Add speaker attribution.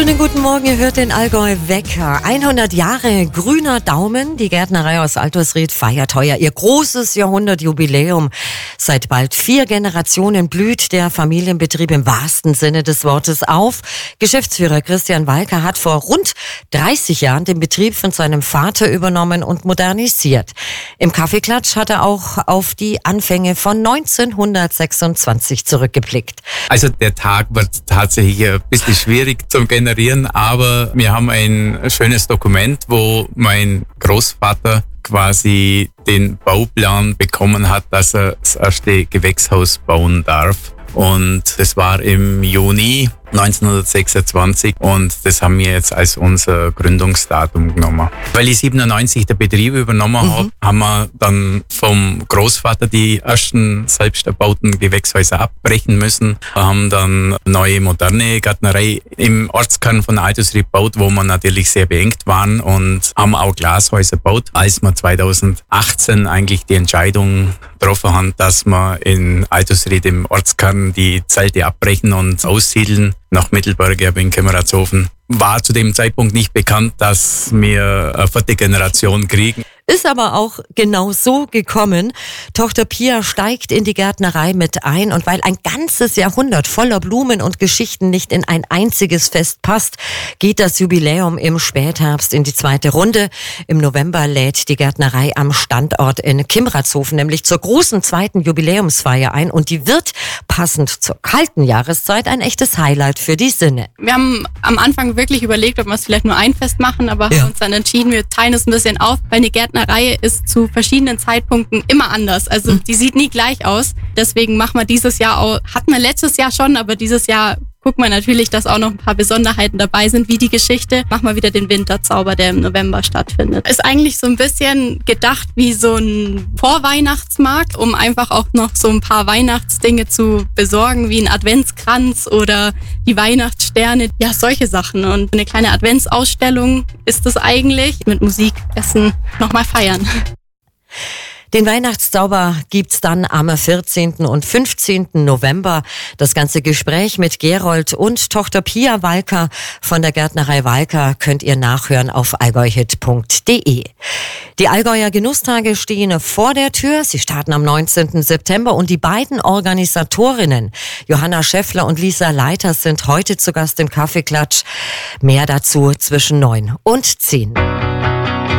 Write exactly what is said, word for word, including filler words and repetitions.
Speaker 1: Schönen guten Morgen, ihr hört den Allgäu Wecker. hundert Jahre grüner Daumen. Die Gärtnerei aus Altersried feiert heuer ihr großes Jahrhundertjubiläum. Seit bald vier Generationen blüht der Familienbetrieb im wahrsten Sinne des Wortes auf. Geschäftsführer Christian Walker hat vor rund dreißig Jahren den Betrieb von seinem Vater übernommen und modernisiert. Im Kaffeeklatsch hat er auch auf die Anfänge von neunzehnhundertsechsundzwanzig zurückgeblickt.
Speaker 2: Also der Tag wird tatsächlich ein bisschen schwierig zum Generieren, aber wir haben ein schönes Dokument, wo mein Großvater quasi den Bauplan bekommen hat, dass er das erste Gewächshaus bauen darf. Und das war im Juni neunzehnhundertsechsundzwanzig und das haben wir jetzt als unser Gründungsdatum genommen. Weil ich siebenundneunzig der Betrieb übernommen mhm. habe, haben wir dann vom Großvater die ersten selbst erbauten Gewächshäuser abbrechen müssen. Wir haben dann eine neue moderne Gärtnerei im Ortskern von Altersried gebaut, wo wir natürlich sehr beengt waren, und haben auch Glashäuser gebaut. Als wir zweitausendachtzehn eigentlich die Entscheidung getroffen haben, dass wir in Altersried im Ortskern die Zelte abbrechen und aussiedeln nach Mittelberg, in Kemmertshofen, war zu dem Zeitpunkt nicht bekannt, dass wir eine vierte Generation kriegen.
Speaker 1: Ist aber auch genau so gekommen. Tochter Pia steigt in die Gärtnerei mit ein, und weil ein ganzes Jahrhundert voller Blumen und Geschichten nicht in ein einziges Fest passt, geht das Jubiläum im Spätherbst in die zweite Runde. Im November lädt die Gärtnerei am Standort in Kimratshofen nämlich zur großen zweiten Jubiläumsfeier ein, und die wird passend zur kalten Jahreszeit ein echtes Highlight für die Sinne.
Speaker 3: Wir haben am Anfang wirklich überlegt, ob wir es vielleicht nur ein Fest machen, aber ja. haben uns dann entschieden, wir teilen es ein bisschen auf, weil eine Gärtnerei ist zu verschiedenen Zeitpunkten immer anders. Also die sieht nie gleich aus. Deswegen machen wir dieses Jahr auch, hatten wir letztes Jahr schon, aber dieses Jahr gucken wir natürlich, dass auch noch ein paar Besonderheiten dabei sind, wie die Geschichte. Machen wir wieder den Winterzauber, der im November stattfindet. Ist eigentlich so ein bisschen gedacht wie so ein Vorweihnachtsmarkt, um einfach auch noch so ein paar Weihnachtsdinge zu besorgen, wie ein Adventskranz oder die Weihnachtssterne. Ja, solche Sachen. Und eine kleine Adventsausstellung ist es eigentlich. Mit Musik, Essen, nochmal feiern.
Speaker 1: Den Weihnachtszauber gibt's dann am vierzehnten und fünfzehnten November. Das ganze Gespräch mit Gerold und Tochter Pia Walker von der Gärtnerei Walker könnt ihr nachhören auf allgäuhit punkt de. Die Allgäuer Genusstage stehen vor der Tür. Sie starten am neunzehnten September, und die beiden Organisatorinnen, Johanna Schäffler und Lisa Leiters, sind heute zu Gast im Kaffeeklatsch. Mehr dazu zwischen neun und zehn.